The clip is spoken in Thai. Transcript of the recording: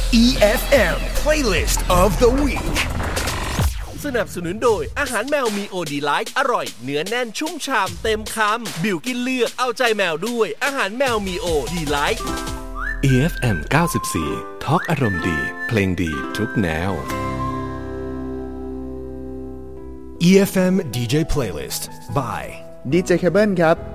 EFM Playlist of the Week สนับสนุนโดยอาหารแมวมีโอดีไลท์อร่อยเนื้อแน่นชุ่มฉ่ำเต็มคำบิวกินเลือกเอาใจแมวด้วยอาหารแมวมีโอดีไลท์ EFM 94 Talk อารมณ์ดีเพลงดีทุกแนว EFM DJ Playlist by DJ Cable ครับ